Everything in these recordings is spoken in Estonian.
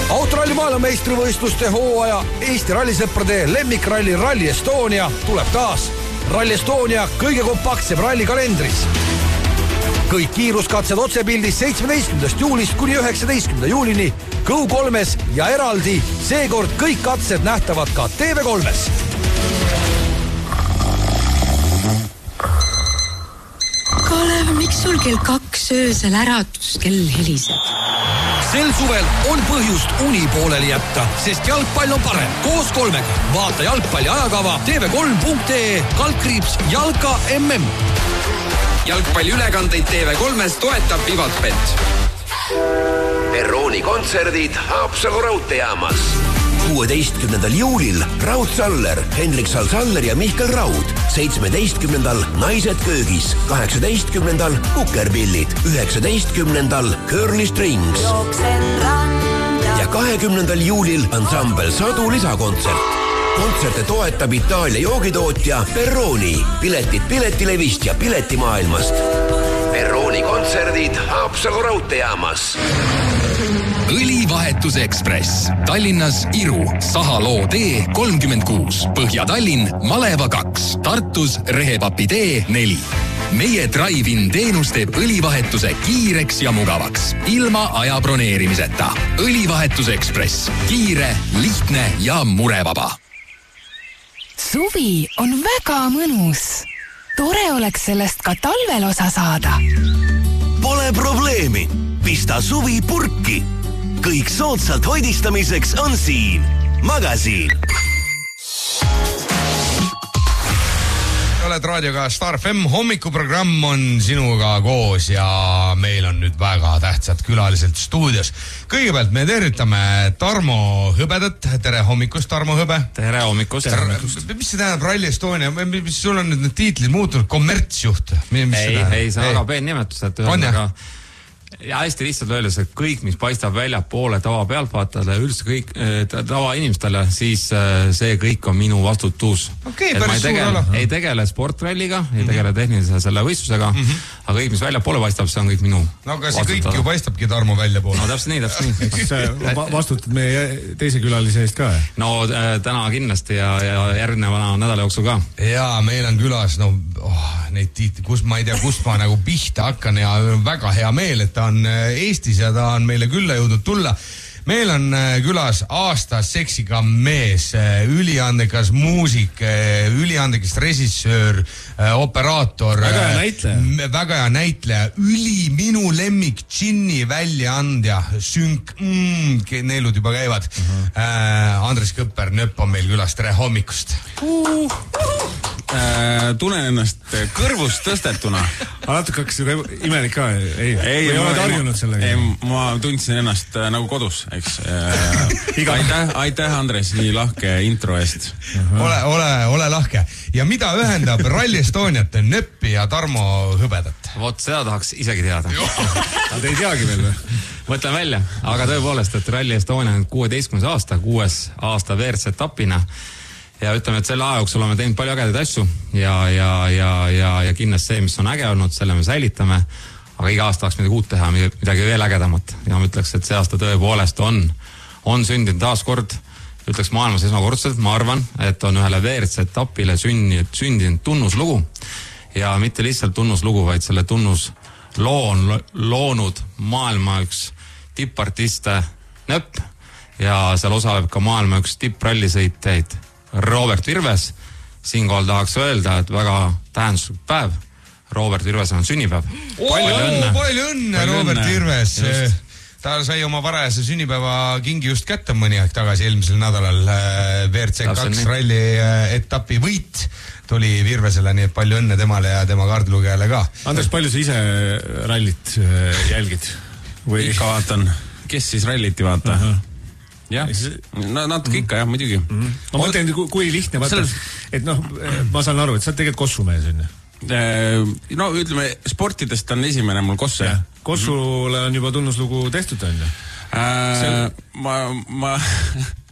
Autoralli maailmameistrivõistluste hooaja Eesti rallisõprade lemmikralli Rally Estonia tuleb taas. Rally Estonia kõige kompaktsem ralli kalendris. Kõik kiiruskatsed otsepildis 17. juulist kuni 19. juulini Go3-s ja eraldi seekord kõik katsed nähtavad ka TV3-s. Kalev, miks sul kell 2 öösel äratuskell heliseb? Sel suvel on põhjust uni pooleli jätta, sest jalgpall on parem. Koos 3-ga. Vaata jalgpalli ajakava tv3.ee jalka MM. Jalgpalli ülekandeid TV3-s toetab Vivatbet. Perrooni kontserdid Haapsalu raudteejaamas. 16. juulil Raud Saller, Hendrik Sal-Saller ja Mihkel Raud. 17. Naised köögis. 18. Kukerpillid. 19. Curly Strings. Ja 20. juulil ansambel Sadu lisakontsert. Kontserte toetab Itaalia joogitootja Perrooni. Piletid Piletilevist ja Piletimaailmast. Perrooni kontserdid Haapsalu raudteejaamas. Õlivahetuse Ekspress. Tallinnas Iru, Sahaloo tee 36, Põhja-Tallinn, Maleva 2, Tartus Rehepapi tee 4. Meie drive-in teenus teeb õlivahetuse kiireks ja mugavaks, ilma aja broneerimiseta. Õlivahetuse Ekspress. Kiire, lihtne ja murevaba. Suvi on väga mõnus. Tore oleks sellest ka talvel osa saada. Pole probleemi. Pista suvi purki. Kõik soodsalt hoidistamiseks on siin. Magasiin. Oled raadioga Star FM, hommikuprogramm on sinuga koos ja meil on nüüd väga tähtsad külalised stuudios. Kõigepealt me tervitame Tarmo Hõbedat. Tere hommikust, Tarmo Hõbe. Tere hommikust. Mis see tähendab Rally Estonia? Mis sul on nüüd need tiitlid muutunud? Kommertsjuht? Ei, see on väga peen nimetus. On jah? Ja hästi lihtsalt öeldes, et kõik, mis paistab välja poole tava pealtvaatajale, üldse kõik tava inimestele, siis see kõik on minu vastutus. Okei, päris suur ala. Ei tegele sportralliga, ei tegele tehnilise selle võistlusega, aga kõik, mis välja poole paistab, see on kõik minu vastutada. No aga see kõik ju paistabki Tarmo välja poole. No täpselt nii. Eks vastutad meie teise külalise eest ka? No täna kindlasti ja järgneva nädala jooksul ka. Ja meil on külas, neid tiitli, ma ei tea, kust ma nagu pihta hakkan ja väga hea meel, et ta on Eestis ja ta on meile külla jõudnud tulla. Meil on külas aasta seksiga mees, üliandekas muusik, üliandekas režissöör, operaator. Väga hea näitleja. Minu lemmik džinni väljaandja, sünk, neelud juba käivad. Andres Kõpper, Nöpp on meil külas. Tere hommikust. Tunnen ennast kõrvust tõstetuna. Natuke hakkas ju imelik ka. Ei oled harjunud sellega? Ma tundsin ennast nagu kodus, eks. Aitäh, Andres, nii lahke intro eest. Ole lahke. Ja mida ühendab Rally Estoniat, Nöppi ja Tarmo Hõbedat? Vot, seda tahaks isegi teada. Te ei teagi veel või? Mõtlen välja, aga tõepoolest, et Rally Estonia on 16. aasta, 6. aasta WRC-etapina. Ja ütleme, et selle aja jooksul oleme teinud palju ägedaid asju ja kindlasti see, mis on äge olnud, selle me säilitame, aga iga aasta tahaks midagi uut teha, midagi veel ägedamat. Ja ma ütleks, et see aasta tõepoolest on sündinud taas kord, ütleks maailmas esmakordselt, ma arvan, et on ühele WRC-etapile sündinud tunnuslugu ja mitte lihtsalt tunnuslugu, vaid selle tunnusloo on loonud maailma üks tippartiste Nöpp ja seal osaleb ka maailma üks tipprallisõitjaid Robert Virves. Siinkohal tahaks öelda, et väga tähenduslik päev. Robert Virves on sünnipäev. Palju õnne, Robert Virves. Ta sai oma varajase sünnipäeva kingi just kätte mõni aeg tagasi eelmisel nädalal. WRC2 ralli etapi võit tuli Virvesele, nii et palju õnne temale ja tema kaardilugejale ka. Andres, palju sa ise rallit jälgid? Või ka vaatan, kes siis ralliti vaata? Jah, natuke ikka, jah, muidugi. Ma mõtlen, kui lihtne vaata, et ma saan aru, et sa oled tegelikult kossumees, on ju? No, ütleme, sportidest on esimene mul kosse. Kossule on juba tunnuslugu tehtud, on ju?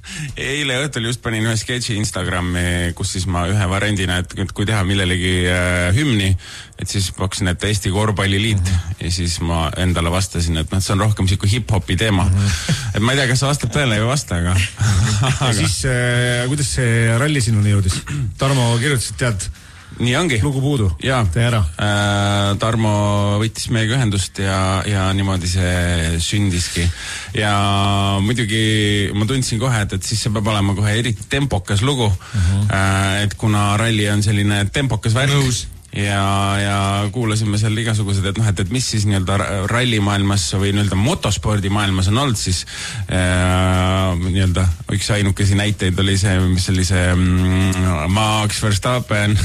Eile õhtul just panin ühe sketši Instagrami, kus siis ma ühe variandina, et kui teha millelegi hümni, et siis pakkusin, et Eesti Korvpalliliit ja siis ma endale vastasin, et see on rohkem siuke hip-hopi teema. Et ma ei tea, kas sa vastab tõele või vasta, aga... Ja siis, kuidas see ralli sinuni jõudis? Tarmo kirjutasid, tead, nii ongi. Lugu puudu. Tee ära. Tarmo võttis meiega ühendust ja niimoodi see sündiski. Ja muidugi ma tundsin kohe, et siis see peab olema kohe eriti tempokas lugu. Et kuna ralli on selline tempokas värk. Ja kuulasime seal igasugused, et mis siis nii-öelda rallimaailmas või nii-öelda motospordi maailmas on olnud, siis nii-öelda üks ainukesi näiteid oli see, mis oli see Max Verstappen.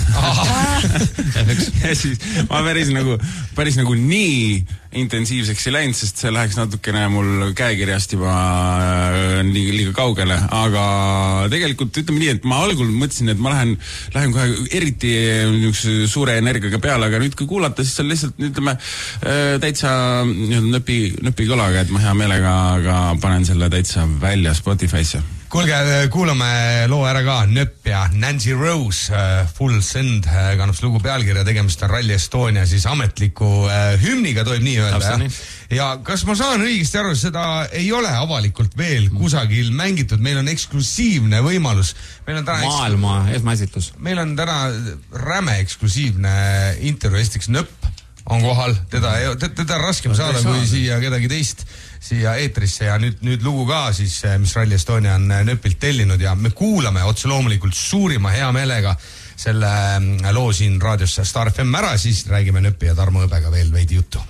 Ja siis ma päris nagu nii intensiivseks ei läinud, sest see läheks natukene mul käekirjast juba liiga kaugele, aga tegelikult ütleme nii, et ma algul mõtlesin, et ma lähen kohe eriti suure energiaga peale, aga nüüd kui kuulata, siis on lihtsalt, ütleme, täitsa nöpi kõlaga, et ma hea meelega panen selle täitsa välja Spotify'sse. Kuulge, kuulame loo ära ka, Nöpp ja Nancy Rose, Full Send kannab lugu pealkirja, tegemist on Rally Estonia siis ametliku hümniga, tohib nii öelda. Ja kas ma saan õigesti aru, seda ei ole avalikult veel kusagil mängitud, meil on eksklusiivne võimalus. Maailma esmaesitlus. Meil on täna räme eksklusiivne intervju, esiteks Nöpp on kohal, teda on raskem saada kui siia kedagi teist siia eetrisse ja nüüd lugu ka siis, mis Rally Estonia on Nöpilt tellinud ja me kuulame otse loomulikult suurima hea meelega selle loo siin raadios Star FM ära, siis räägime Nöpi ja Tarmo Õbega veel veidi juttu.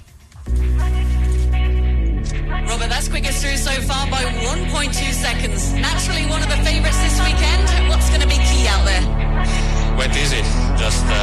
Robert, that's quickest through so far by 1.2 seconds. Naturally one of the favourites this weekend. What's going to be key out there? Wet easy, just